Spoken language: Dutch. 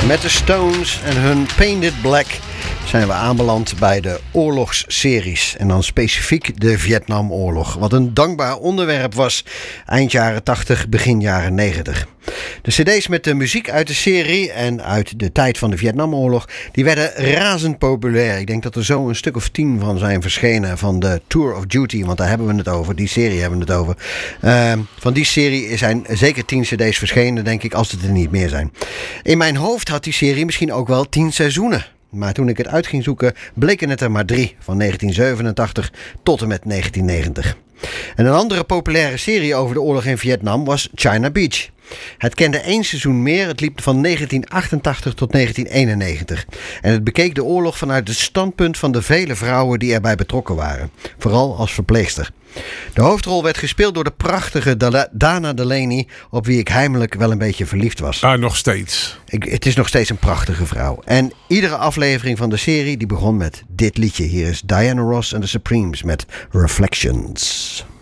Met de Stones en hun Painted Black zijn we aanbeland bij de oorlogsseries. En dan specifiek de Vietnamoorlog. Wat een dankbaar onderwerp was eind jaren 80, begin jaren 90. De cd's met de muziek uit de serie en uit de tijd van de Vietnamoorlog, die werden razend populair. Ik denk dat er zo een stuk of 10 van zijn verschenen van de Tour of Duty, want daar hebben we het over. Die serie hebben we het over. Van die serie zijn zeker 10 cd's verschenen, denk ik, als het er niet meer zijn. In mijn hoofd had die serie misschien ook wel 10 seizoenen. Maar toen ik het uit ging zoeken, bleken het er maar 3, van 1987 tot en met 1990. En een andere populaire serie over de oorlog in Vietnam was China Beach. Het kende 1 seizoen meer, het liep van 1988 tot 1991. En het bekeek de oorlog vanuit het standpunt van de vele vrouwen die erbij betrokken waren. Vooral als verpleegster. De hoofdrol werd gespeeld door de prachtige Dana Delaney, op wie ik heimelijk wel een beetje verliefd was. Nog steeds. Het is nog steeds een prachtige vrouw. En iedere aflevering van de serie die begon met dit liedje. Hier is Diana Ross en de Supremes met Reflections.